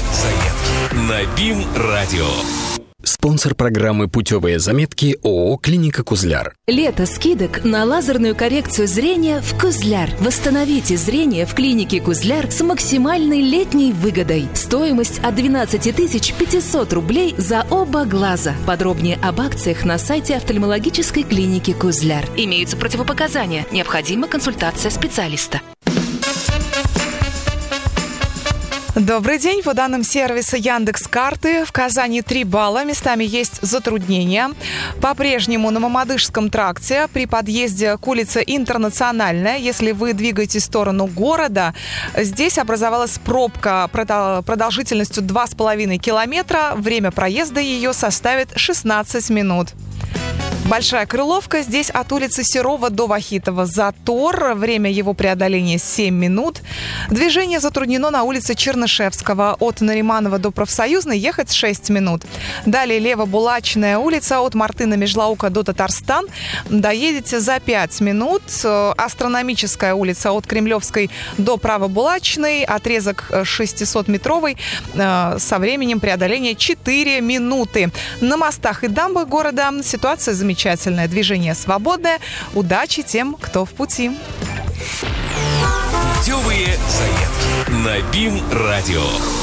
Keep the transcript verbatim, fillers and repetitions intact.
заметки на БИМ-радио. Спонсор программы «Путевые заметки» ООО «Клиника Кузляр». Лето скидок на лазерную коррекцию зрения в Кузляр. Восстановите зрение в клинике Кузляр с максимальной летней выгодой. Стоимость от двенадцать тысяч пятьсот рублей за оба глаза. Подробнее об акциях на сайте офтальмологической клиники Кузляр. Имеются противопоказания. Необходима консультация специалиста. Добрый день. По данным сервиса Яндекс.Карты, в Казани три балла. Местами есть затруднения. По-прежнему на Мамадышском тракте при подъезде к улице Интернациональная, если вы двигаетесь в сторону города, здесь образовалась пробка продолжительностью два с половиной километра. Время проезда ее составит шестнадцать минут. Большая Крыловка. Здесь от улицы Серова до Вахитова затор. Время его преодоления семь минут. Движение затруднено на улице Чернышевского. От Нариманова до Профсоюзной ехать шесть минут. Далее Лево-Булачная улица от Мартына Межлаука до Татарстан. Доедете за пять минут. Астрономическая улица от Кремлевской до Правобулачной. Отрезок шестисотметровый со временем преодоления четыре минуты. На мостах и дамбах города ситуация замечательная. Замечательное движение свободное. Удачи тем, кто в пути. Путевые заметки на БИМ-радио.